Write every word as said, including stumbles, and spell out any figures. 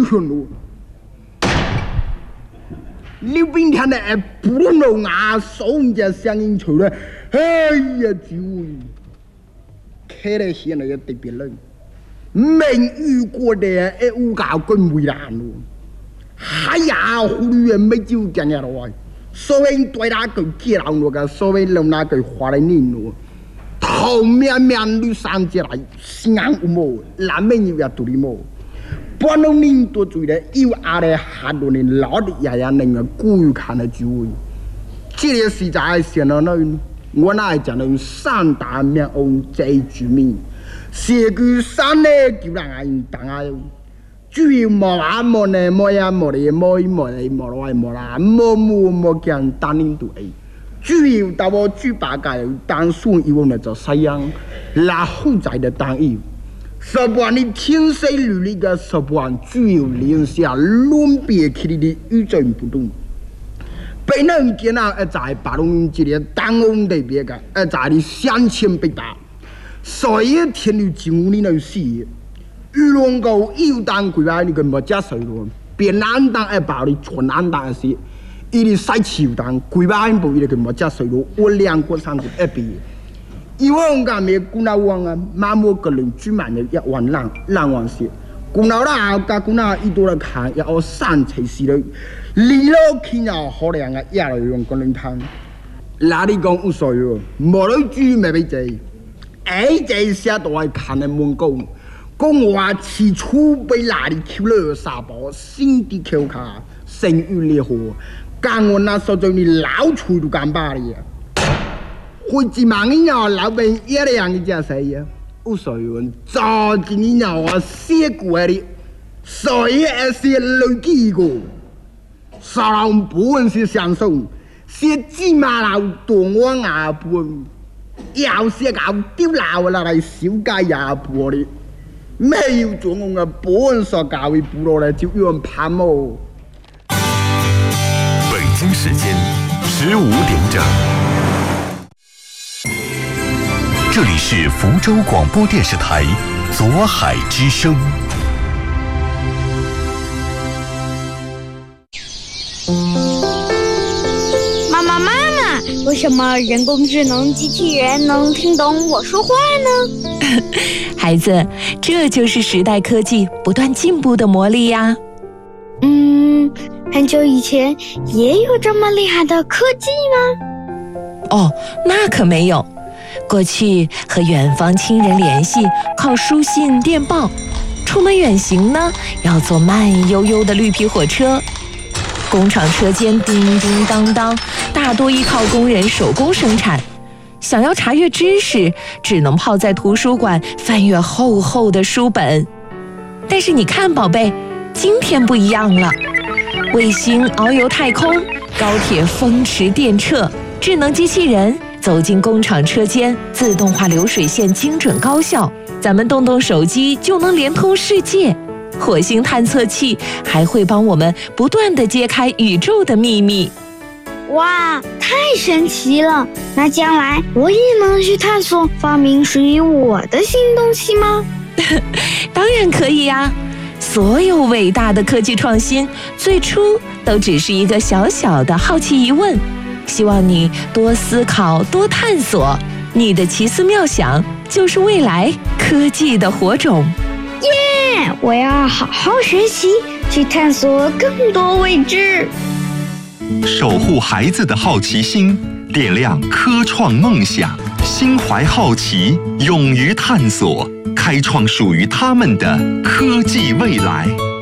凶了。你明天的不能啊，送家乡音球了，哎呀，就看来现在也特别冷，没遇过的哎，我搞更为难了。哎呀，狐狸也没就这样了，所谓对那个接了那个，所谓弄那个花来拧了。头面面绿山起来，心安无毛，南面又要独立毛。不能领多嘴的，有阿的哈多的老的爷爷那个古看的聚会，这个是在现在那我那讲的三大面翁在居民，社区三呢就让人当啊，主要莫啊莫呢莫呀莫的莫一莫的莫来莫啦，莫莫莫讲单领队。主要到我举办个当选以后呢，就这样，那后在的当义，十万的天水绿里个十万主要连下乱别起来的与众不同。被人见到一在八龙这里当红的别个，一在的乡亲北大，所以天路进屋里头死，玉龙沟有当规划那个没接受了，别难当一包的全难当些。伊哩晒潮当，规划部伊哩个冇接水路，我两个三个一边。以往个咩古那王啊，马莫个人居民的一万人人王些，古那啦个古那伊多来看，要三七四了，离了去了好两个一来用个人汤，哪里讲无所谓，冇来住咩俾济，哎这些都系看的门讲，讲话起初被哪里扣了三包，新的扣卡，生育烈火。干我那时候你老处都干巴的呀，会几万人呀，老板也得让你家谁呀？无所谓，早几年呀，我写过的，所以也是累积过，少人不问是享受，写几万老多我啊不，要写搞丢老了来修改呀不的，没有做我个不问说搞为不落来就有人攀我。 北京时间十五点整，这里是福州广播电视台左海之声。 妈妈，妈妈，为什么人工智能机器人能听懂我说话呢？ 孩子，这就是时代科技不断进步的魔力呀。 嗯，很久以前也有这么厉害的科技吗？ 哦，那可没有。过去和远方亲人联系靠书信电报，出门远行呢要坐慢悠悠的绿皮火车，工厂车间叮叮当当，大多依靠工人手工生产。想要查阅知识，只能泡在图书馆翻阅厚厚的书本。但是你看，宝贝，今天不一样了，卫星遨游太空，高铁风驰电掣，智能机器人走进工厂车间，自动化流水线精准高效，咱们动动手机就能连通世界。火星探测器还会帮我们不断地揭开宇宙的秘密。 哇，太神奇了！那将来我也能去探索发明属于我的新东西吗？ 当然可以呀！所有伟大的科技创新，最初都只是一个小小的好奇疑问。希望你多思考，多探索，你的奇思妙想就是未来科技的火种。 耶！我要好好学习，去探索更多未知。 守护孩子的好奇心，点亮科创梦想，心怀好奇，勇于探索，开创属于他们的科技未来。